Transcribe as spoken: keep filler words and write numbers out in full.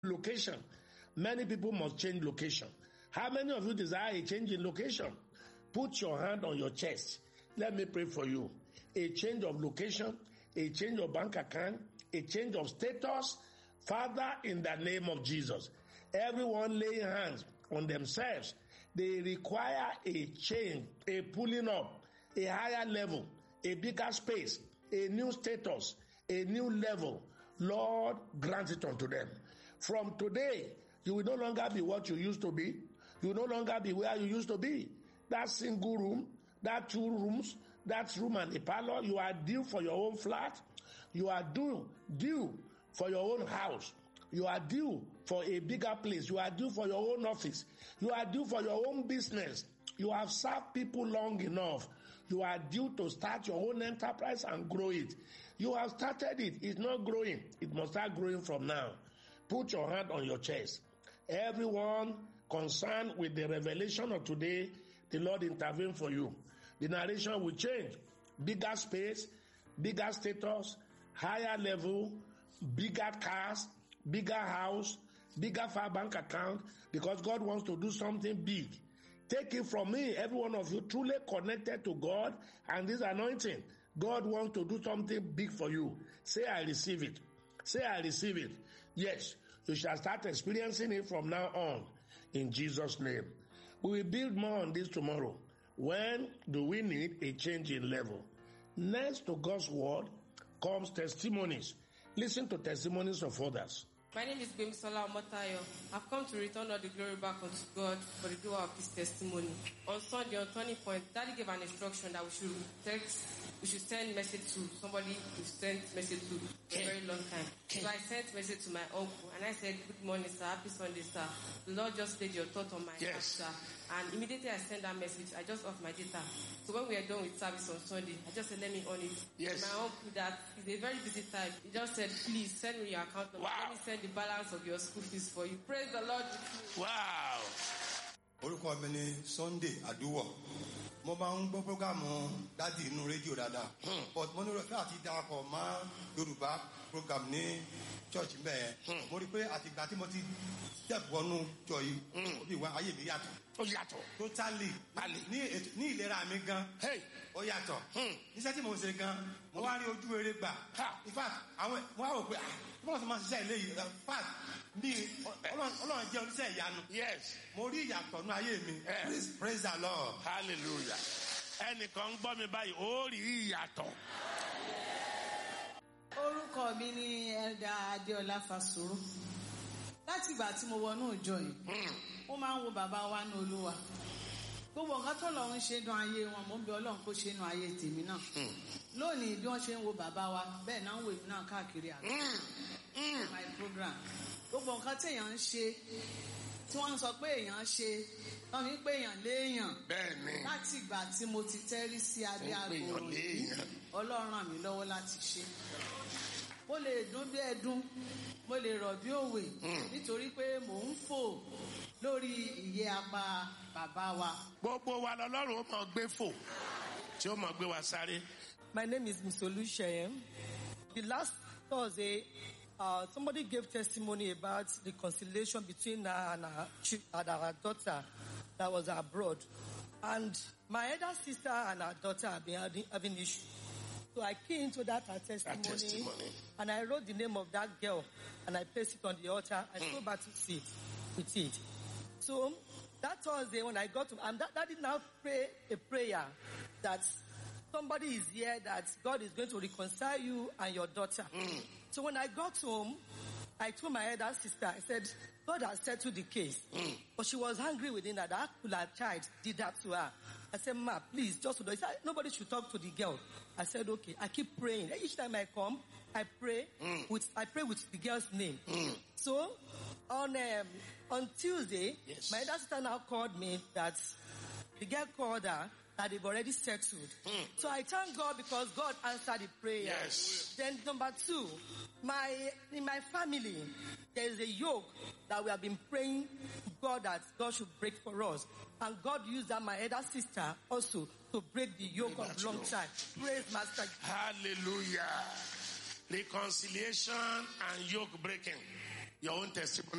location. Many people must change location. How many of you desire a change in location? Put your hand on your chest. Let me pray for you. A change of location, a change of bank account, a change of status. Father, in the name of Jesus, everyone laying hands on themselves, they require a change, a pulling up, a higher level, a bigger space, a new status, a new level. Lord, grant it unto them. From today, you will no longer be what you used to be. You will no longer be where you used to be. That single room, that two rooms, that room and a parlor, you are due for your own flat. You are due, due for your own house. You are due for a bigger place. You are due for your own office. You are due for your own business. You have served people long enough. You are due to start your own enterprise and grow it. You have started it. It's not growing. It must start growing from now. Put your hand on your chest. Everyone concerned with the revelation of today, the Lord intervene for you. The narration will change. Bigger space, bigger status, higher level, bigger cars, bigger house, bigger fire bank account, because God wants to do something big. Take it from me, every one of you truly connected to God and this anointing. God wants to do something big for you. Say, I receive it. Say, I receive it. Yes, you shall start experiencing it from now on. In Jesus' name. We will build more on this tomorrow. When do we need a change in level? Next to God's word comes testimonies. Listen to testimonies of others. My name is Bimisola Omotayo. I've come to return all the glory back unto God for the doer of this testimony. On Sunday, on Turning Point, Daddy gave an instruction that we should text, we should send message to somebody who sent message to for a very long time. So I sent message to my uncle and I said, good morning, sir. Happy Sunday, sir. The Lord just laid your thought on my yes. heart, sir. And immediately I sent that message, I just off my data. So when we are done with service on Sunday, I just said, let me on it. Yes. My uncle, that is a very busy type, he just said, please send me your account number. Wow. Let me send the balance of your school fees for you. Praise the Lord. Wow. Orúkọ mi ni Sunday Aduwo. Mo máa ń gbọ́ prógámù dádì inú rédíò dáadáa. But mo ní rẹ̀ fẹ́ àti darapọ̀ mọ́ Yorùbá program ní church bẹ́ẹ̀. Mo rí pé àtìgbà tí mo ti step wọnú jọ yìí, ó bí wá ayé mi yàtọ̀. Ó yàtọ̀. Totally. Ní ìlera mi gan. Ó yàtọ̀. Níṣẹ́ tí mo ṣe gan, mo wá rí ojú rere gbà. In fact, àwọn mo wá rò pé wọ́n ti máa ṣiṣẹ́ ilé yìí. In fact, bí Ọlọ́run jẹ́ oníṣẹ́ ìyanu. Yes. Mo rí ìyàtọ̀ ní ayé mi. Praise, praise the Lord. Hallelujah. Ẹnìkan ń gbọ́ mi báyìí, ó rí ìyàtọ̀. Orúkọ mi ni Elda Adéọlá Fasoro. Láti ìgbà tí mo wọnú ìjọ yìí, ó máa ń wo bàbá wa ní Olúwa. Gbogbo nǹkan tó lọ́run ṣe nú ayé wọn, mo ń bẹ Ọlọ́run kó ṣe nú ayé tèmi náà. Lónìí bí wọ́n ṣe ń wo bàbá wa, bẹ́ẹ̀ náà ń wo èmi náà káàkiri àgbà. My program. Gbogbo nǹkan tí èèyàn ń ṣe, tí wọ́n ń sọ pé èèyàn ṣe, wọ́n fi ń pè èèyàn léèyàn. Bẹ́ẹ̀ni. Láti ìgbà tí mo ti tẹ́rí sí adé àgbòrò yìí, Ọlọ́run ràn mí lọ́wọ́ láti ṣe. Mo lè dún bí ẹdún, mo lè rọ̀ bí òwe, nítorí pé mò ń fò lórí ìyẹ́ apá bàbá wa. Gbogbo wa lọ́lọ́run ó máa gbé fò, tí ó máa gbé wa sáré. My name is Miss Oluseye. The last Thursday, uh, somebody gave testimony about the reconciliation between her and her, and her daughter that was abroad. And my elder sister and her daughter have been having, having issues. So I came into that her testimony, that testimony, and I wrote the name of that girl, and I placed it on the altar. I mm. go back to sit with it. So that Thursday when I got to, and that, that did now pray a prayer that somebody is here, that God is going to reconcile you and your daughter. Mm. So when I got home, I told my elder sister, I said, God has settled the case. Mm. But she was angry within her. That particular child did that to her. I said, Ma, please, just to do. He said, nobody should talk to the girl. I said, okay. I keep praying. Each time I come, I pray mm. with, I pray with the girl's name. Mm. So, on, um, on Tuesday, yes. my elder sister now called me that the girl called her that they've already settled. Mm. So I thank God because God answered the prayer. Yes. Then number two, my in my family, there is a yoke that we have been praying God that God should break for us. And God used that my elder sister also to break the yoke break of long yoke. time. Praise Master. Hallelujah. Reconciliation and yoke breaking. your own testimony